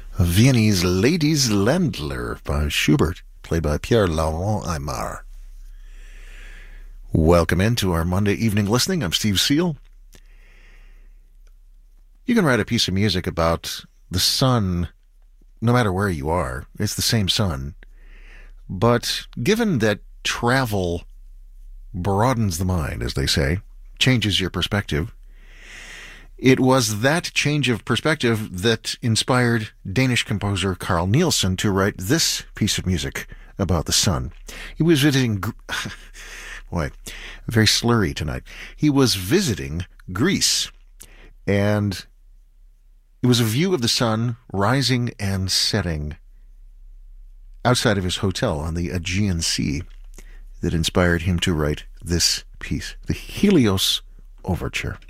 Viennese Ladies Ländler by Schubert, played by Pierre-Laurent Aimar. Welcome into our Monday evening listening. I'm Steve Seal. You can write a piece of music about the sun no matter where you are. It's the same sun. But given that travel broadens the mind, as they say, changes your perspective, it was that change of perspective that inspired Danish composer Carl Nielsen to write this piece of music about the sun. He was visiting... Boy, very slurry tonight. He was visiting Greece, and it was a view of the sun rising and setting outside of his hotel on the Aegean Sea that inspired him to write this piece, the Helios Overture.